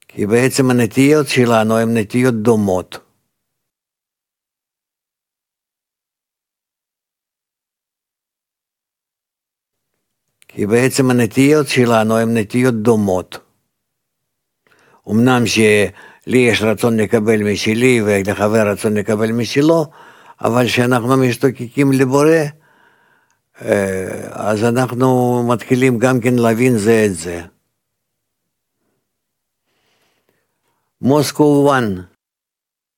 כי בעצם הנטיות שלנו הן נטיות דומות. כי בעצם הנטיות שלנו הן נטיות דומות. אמנם שלי יש רצון לקבל משלי ולחבר רצון לקבל משלו, אבל כשאנחנו משתוקקים לבורא, אז אנחנו מתחילים גם כן להבין זה את זה. Moscow 1